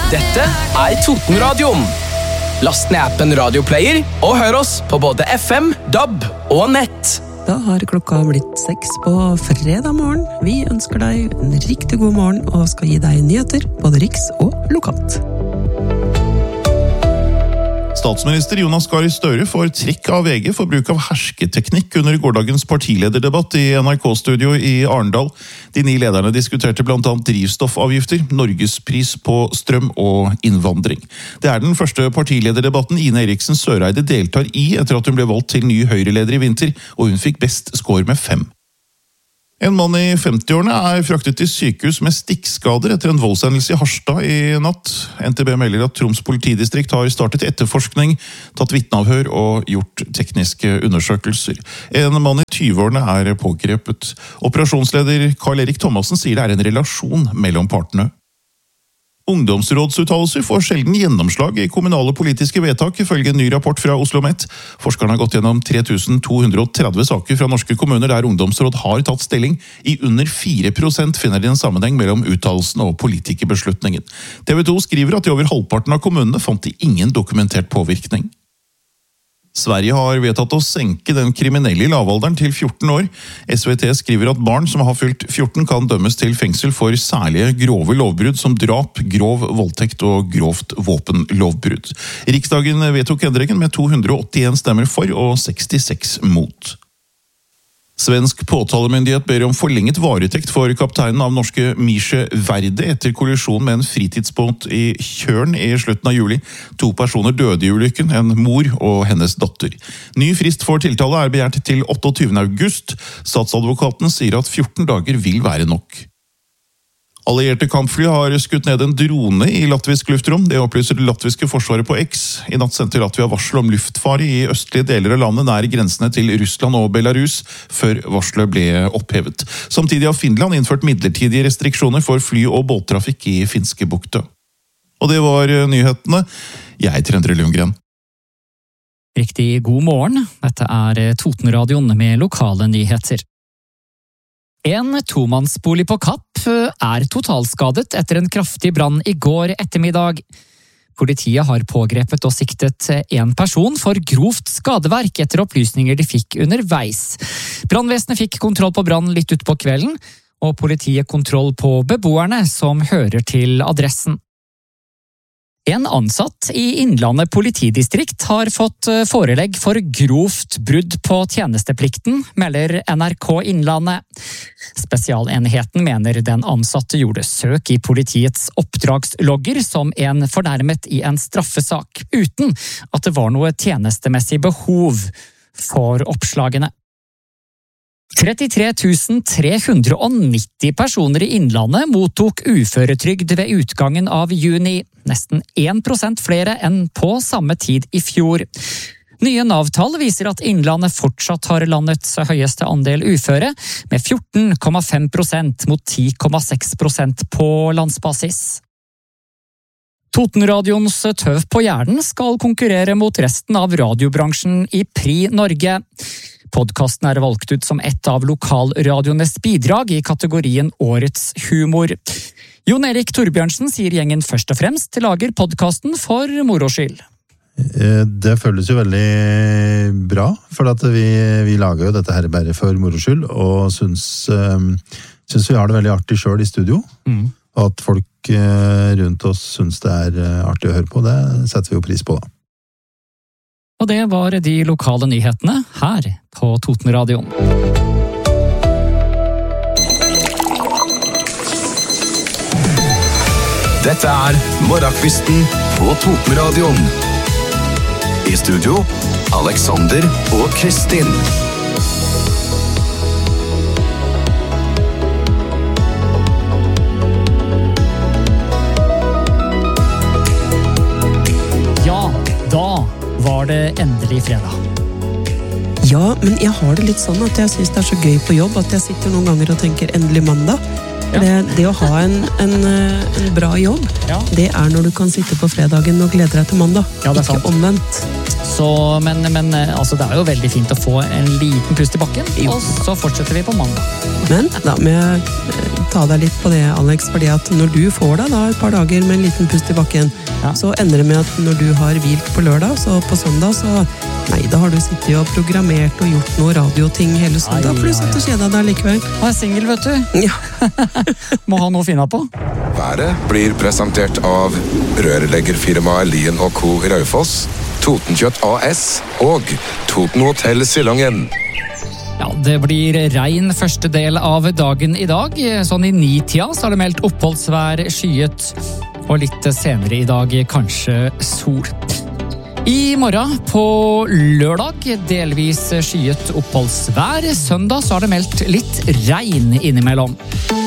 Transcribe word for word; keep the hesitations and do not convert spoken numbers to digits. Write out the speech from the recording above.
Dette er Totenradioen. Last ned appen Radioplayer og hør oss på både F M, D A B og nett. Da har klokka blitt seks på fredag morgen. Vi ønsker deg en riktig god morgen og skal gi deg nyheter, både riks og lokalt. Statsminister Jonas Gahr Støre får trekk av V G for bruk av hersketeknikk under gårsdagens partilederdebatt i N R K-studio i Arendal. De ni lederne diskuterte blant annet drivstoffavgifter, norgespris på strøm og innvandring. Det er den første partilederdebatten Ine Eriksen Søreide deltar i etter at hun ble valgt til ny Høyre-leder i vinter, og hun fikk best score med fem. En mann i femti-årene er fraktet til sykehus med stikkskader etter en voldshendelse i Harstad i natt. N T B melder at Troms politidistrikt har startet etterforskning, tatt vitneavhør og gjort tekniske undersøkelser. En mann i tyve-årene er pågrepet. Operasjonsleder Karl Erik Thomassen sier det er en relasjon mellom partene. Ungdomsrådsuttalelser får sjelden gjennomslag i kommunale politiske vedtak, ifølge en ny rapport fra OsloMet. Forskerne har gått gjennom tre tusen to hundre og tretti saker fra norske kommuner der ungdomsråd har tatt stilling. I under fire prosent finner de en sammenheng mellom uttalelsen og politikerbeslutningen. T V to skriver at i over halvparten av kommunene fant de ingen dokumentert påvirkning. Sverige har vedtatt å senke den kriminelle i lavalderen til fjorten år. S V T skriver at barn som har fylt fjorten kan dømmes til fengsel for særlige grove lovbrudd som drap, grov voldtekt og grovt våpenlovbrudd. Riksdagen vedtok endringen med to hundre og åttien stemmer for og sekstiseks mot. Svensk påtalemyndighet ber om forlenget varetekt for kapteinen av norske Mische Verde etter kollisjon med en fritidsbåt i Kjørn i slutten av juli. To personer døde i ulykken, en mor og hennes datter. Ny frist for tiltale er begjært til otteogtyvende august. Statsadvokaten sier at fjorten dager vil være nok. Allierte kampfly har skutt ned en drone i latvisk luftrom. Det opplyser det latviske forsvaret på X. I natt sendte Latvia varsel om luftfare i østlige deler av landet nær grensene til Russland og Belarus, før varselet ble opphevet. Samtidig har Finland innført midlertidige restriksjoner for fly- og båttrafikk i Finskebukta. Og det var nyhetene. Jeg heter Endre Lundgren. Riktig god morgen. Dette er Totenradioen med lokale nyheter. En tomannsbolig på Kapp er totalskadet etter en kraftig brann i går ettermiddag. Politiet har pågrepet og siktet en person for grovt skadeverk etter opplysninger de fikk underveis. Brannvesenet fikk kontroll på brann litt ut på kvelden, og politiet kontroll på beboerne som hører til adressen. En ansatt i Innlandet politidistrikt har fått forelegg for grovt brudd på tjenesteplikten, melder N R K Innlandet. Spesialenheten mener den ansatte gjorde søk i politiets oppdragslogger som en fornærmet i en straffesak, uten at det var noe tjenestemessig behov for oppslagene. trettitre tusen tre hundre og nitti personer i Innlandet mottok uføretrygd ved utgangen av juni, nesten én prosent flere enn på samme tid i fjor. Nye Nav-tall viser at Innlandet fortsatt har landets høyeste andel uføre, med fjorten komma fem prosent mot ti komma seks prosent på landsbasis. Totenradioens Tøv på hjernen skal konkurrere mot resten av radiobransjen i Pri Norge. Podcasten er valgt ut som et av lokalradioenes bidrag i kategorien Årets humor. Jon Erik Torbjørnsen sier gjengen først og fremst lager podcasten for moro skyld. Det føles jo veldig bra, for at vi, vi lager jo dette her bare for moro skyld, og synes, synes vi har det veldig artig selv i studio. Mm. Og at folk rundt oss synes det er artig å høre på, det setter vi jo pris på da. Og det var de lokale nyhetene her på Totenradioen. Dette er Morgenkvisten på Totenradioen. I studio, Alexander og Kristin. Ja, da var det endelig fredag. Ja, men jeg har det litt sånn at jeg synes det er så gøy på jobb at jeg sitter noen ganger og tenker endelig mandag. Ja. Det, det å ha en, en, en bra jobb, ja. Det er når du kan sitte på fredagen og glede deg til mandag. Ja, det er sant. Ikke omvendt. Så, men men altså, det er jo veldig fint å få en liten pust i bakken, jo. Og så fortsetter vi på mandag. Men da må jeg ta deg litt på det, Alex, fordi at når du får deg da et par dager med en liten pust i bakken, ja. Så ender det med at når du har hvilt på lørdag, så på søndag, så nei, da har du sittet og programmert og gjort noe radioting hele søndag, pluss at du kjeder deg likevel. Jeg er single, vet du. Ja. Må ha noe å finne på. Været blir presentert av rørleggerfirmaet Lien og Co. Raufoss, Totenkjøtt A S og Toten Hotel Sillangen. Ja, det blir regn første del av dagen i dag. Sånn i ni-tida så er det meldt oppholdsvær, skyet, og litt senere i dag kanskje sol. I morgen på lørdag delvis skyet oppholdsvær. Søndag så er det meldt litt regn innimellom.